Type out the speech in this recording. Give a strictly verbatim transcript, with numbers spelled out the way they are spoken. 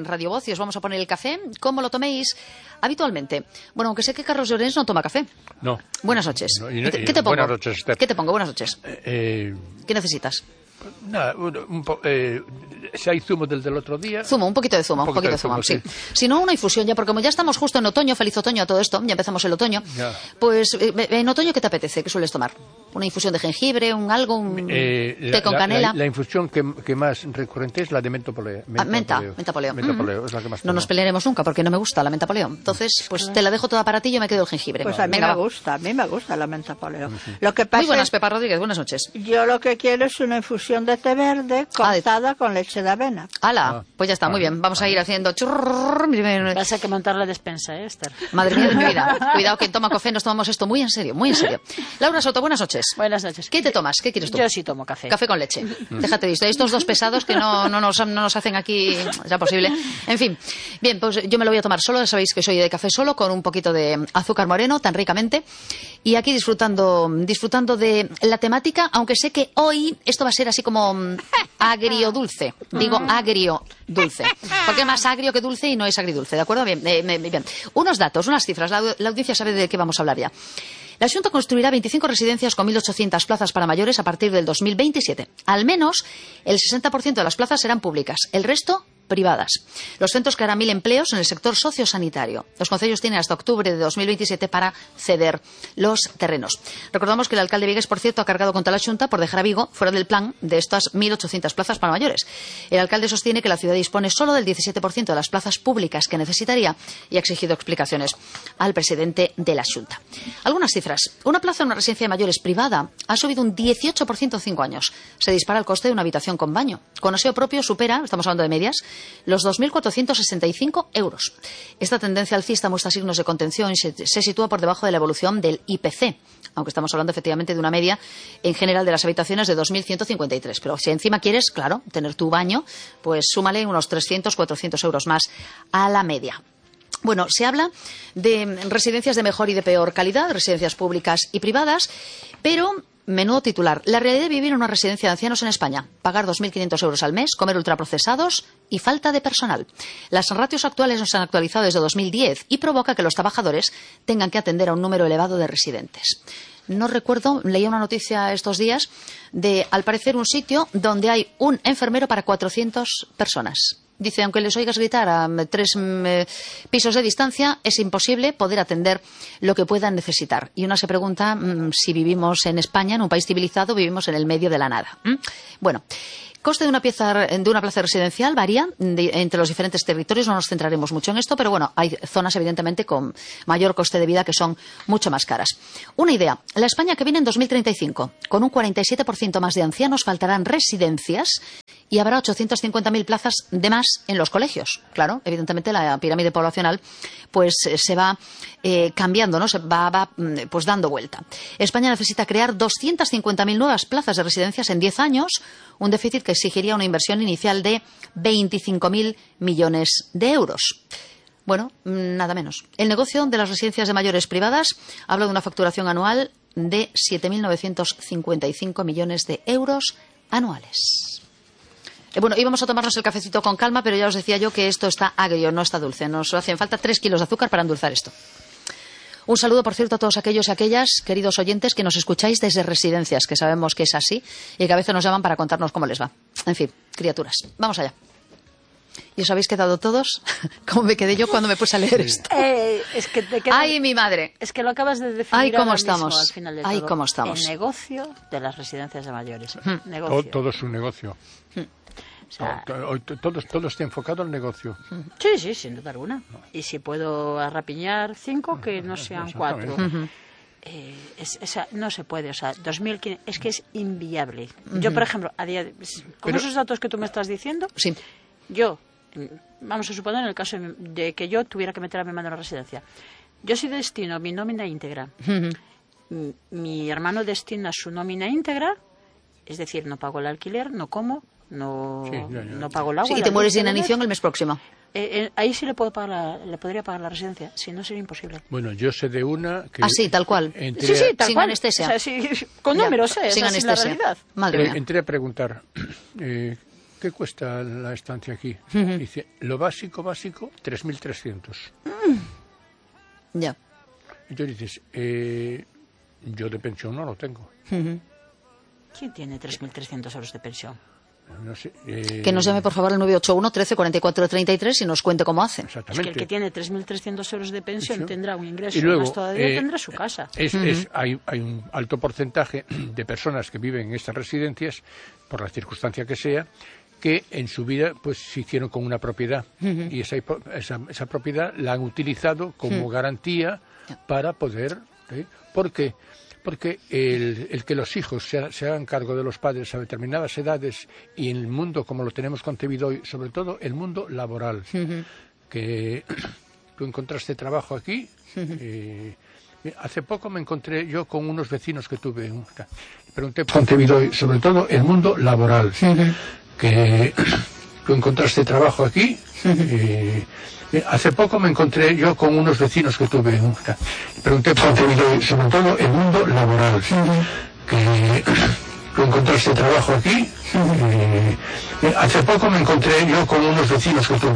Radio Voz y os vamos a poner el café, como lo toméis habitualmente. Bueno, aunque sé que Carlos Llorens no toma café. No. Buenas noches. No, y, ¿Qué, te, ¿Qué te pongo? Buenas noches, Esther. ¿Qué te pongo? Buenas noches. Eh, ¿Qué necesitas? Nada, un, un po, eh, si hay zumo del del otro día... Zumo, un poquito de zumo, un poquito, poquito de zumo, zumo sí. sí. Si no, una infusión ya, porque como ya estamos justo en otoño, feliz otoño a todo esto, ya empezamos el otoño, ya. Pues eh, en otoño, ¿qué te apetece? ¿Qué sueles tomar? ¿Una infusión de jengibre, un algo, un eh, té con la, canela? La, la infusión que, que más recurrente es la de mentopoleo. Menta, ah, menta, mentapoleo. Mentapoleo, mm. es la que más No nos pelearemos nunca, porque no me gusta la mentapoleo. Entonces, pues claro, te la dejo toda para ti y yo me quedo el jengibre. Pues a mí Venga, me va. gusta, a mí me gusta la mentapoleo. Sí. Lo que pasa Muy buenas, es, Pepa Rodríguez, buenas noches. Yo lo que quiero es una infusión de té verde cortada ah, de... con leche de avena. ¡Hala! Ah, pues ya está, ah, muy bien. Vamos ah, a ir haciendo... Vas a que montar la despensa, ¿eh, Esther? Madre mía de mi vida. Cuidado que toma café, nos tomamos esto muy en serio, muy en serio. Laura Soto, buenas noches. Buenas noches. ¿Qué te tomas? ¿Qué quieres tú? Yo sí tomo café. Café con leche. Déjate visto. Estos dos pesados que no, no, nos, no nos hacen aquí ya posible. En fin. Bien, pues yo me lo voy a tomar solo. Ya sabéis que soy de café solo, con un poquito de azúcar moreno, tan ricamente. Y aquí disfrutando, disfrutando de la temática, aunque sé que hoy esto va a ser así como agrio-dulce. Digo agrio-dulce. Porque es más agrio que dulce y no es agridulce, ¿de acuerdo? Bien, eh, bien. Unos datos, unas cifras. La, la audiencia sabe de qué vamos a hablar ya. La Xunta construirá veinticinco residencias con mil ochocientas plazas para mayores a partir del dos mil veintisiete. Al menos el sesenta por ciento de las plazas serán públicas, el resto privadas. Los centros crearán mil empleos en el sector sociosanitario. Los concellos tienen hasta octubre de dos mil veintisiete para ceder los terrenos. Recordamos que el alcalde de Vigues, por cierto, ha cargado contra la Xunta por dejar a Vigo fuera del plan de estas mil ochocientas plazas para mayores. El alcalde sostiene que la ciudad dispone solo del diecisiete por ciento de las plazas públicas que necesitaría y ha exigido explicaciones al presidente de la Xunta. Algunas cifras. Una plaza en una residencia de mayores privada ha subido un dieciocho por ciento en cinco años. Se dispara el coste de una habitación con baño. Con aseo propio supera, estamos hablando de medias, los dos mil cuatrocientos sesenta y cinco euros. Esta tendencia alcista muestra signos de contención y se, se sitúa por debajo de la evolución del I P C, aunque estamos hablando efectivamente de una media en general de las habitaciones de dos mil ciento cincuenta y tres. Pero si encima quieres, claro, tener tu baño, pues súmale unos trescientos, cuatrocientos euros más a la media. Bueno, se habla de residencias de mejor y de peor calidad, residencias públicas y privadas, pero... Menudo titular. La realidad de vivir en una residencia de ancianos en España. Pagar dos mil quinientos euros al mes, comer ultraprocesados y falta de personal. Las ratios actuales no se han actualizado desde dos mil diez y provoca que los trabajadores tengan que atender a un número elevado de residentes. No recuerdo, leía una noticia estos días de, al parecer, un sitio donde hay un enfermero para cuatrocientas personas. Dice, aunque les oigas gritar a tres eh, pisos de distancia, es imposible poder atender lo que puedan necesitar. Y una se pregunta mmm, si vivimos en España, en un país civilizado, vivimos en el medio de la nada. ¿Mm? Bueno, coste de una pieza de una plaza residencial varía de, entre los diferentes territorios. No nos centraremos mucho en esto, pero bueno, hay zonas evidentemente con mayor coste de vida que son mucho más caras. Una idea, la España que viene en dos mil treinta y cinco, con un cuarenta y siete por ciento más de ancianos, faltarán residencias y habrá ochocientas cincuenta mil plazas de más en los colegios. Claro, evidentemente la pirámide poblacional pues se va eh, cambiando, ¿no? Se va, va pues dando vuelta. España necesita crear doscientas cincuenta mil nuevas plazas de residencias en diez años, un déficit que exigiría una inversión inicial de veinticinco mil millones de euros. Bueno, nada menos. El negocio de las residencias de mayores privadas habla de una facturación anual de siete mil novecientos cincuenta y cinco millones de euros anuales. Eh, bueno, íbamos a tomarnos el cafecito con calma, pero ya os decía yo que esto está agrio, no está dulce. Nos hacen falta tres kilos de azúcar para endulzar esto. Un saludo, por cierto, a todos aquellos y aquellas, queridos oyentes, que nos escucháis desde residencias, que sabemos que es así y que a veces nos llaman para contarnos cómo les va. En fin, criaturas. Vamos allá. ¿Y os habéis quedado todos? ¿Cómo me quedé yo cuando me puse a leer esto? Eh, es que te queda... ¡Ay, mi madre! Es que lo acabas de definir. ¡Ay, cómo ahora estamos! Mismo, al final del ¡Ay, todo. cómo estamos! El negocio de las residencias de mayores. Hmm. Negocio. Todo, todo es un negocio. Hmm. O sea, todo, todo, todo está enfocado al negocio. Sí, sí, sin duda alguna. Y si puedo arrapiñar cinco, que no sean cuatro. Uh-huh. Eh, es, es, no se puede, o sea, dos mil quinientos, es que es inviable. Uh-huh. Yo, por ejemplo, a día de, con Pero, esos datos que tú me estás diciendo, sí. yo, vamos a suponer en el caso de, de que yo tuviera que meter a mi mano en la residencia, yo si destino mi nómina íntegra, uh-huh. mi, mi hermano destina su nómina íntegra, es decir, no pago el alquiler, no como, no, sí, ya, ya. no pago el agua. Sí, y te mueres de inanición el mes próximo. Eh, eh, ahí sí le puedo pagar la, le podría pagar la residencia, si no sería imposible. Bueno, yo sé de una que... Ah, sí, tal cual. Entré sí, sí, tal sin cual. anestesia. O sea, sí, con números, ¿eh? Sin Esa anestesia. Es la realidad. Madre mía. Entré a preguntar, eh, ¿qué cuesta la estancia aquí? Uh-huh. Dice, lo básico, básico, tres mil trescientos. Mm. Ya. Entonces dices, eh, yo de pensión no lo tengo. Uh-huh. ¿Quién tiene tres mil trescientos euros de pensión? No sé, eh... Que nos llame, por favor, al nueve ocho uno, trece, cuarenta y cuatro, treinta y tres y nos cuente cómo hace. Exactamente. Es que el que tiene tres mil trescientos euros de pensión Eso. tendrá un ingreso, y luego, más todavía eh, tendrá su casa. Es, Uh-huh. es, hay, hay un alto porcentaje de personas que viven en estas residencias, por la circunstancia que sea, que en su vida pues se hicieron con una propiedad. Uh-huh. Y esa, esa, esa propiedad la han utilizado como uh-huh. garantía para poder... ¿eh? ¿Por qué? Porque el, el que los hijos se, se hagan cargo de los padres a determinadas edades y en el mundo como lo tenemos concebido hoy, sobre todo el mundo laboral, uh-huh. que tú encontraste trabajo aquí. Uh-huh. eh, hace poco me encontré yo con unos vecinos que tuve, me pregunté concebido hoy, sobre todo el mundo laboral, uh-huh. que tú encontraste trabajo aquí. Uh-huh. eh, Hace poco me encontré yo con unos vecinos que tuve, me pregunté sobre todo el mundo laboral, uh-huh. que tú encontraste trabajo aquí. Uh-huh. eh, hace poco me encontré yo con unos vecinos que tuve.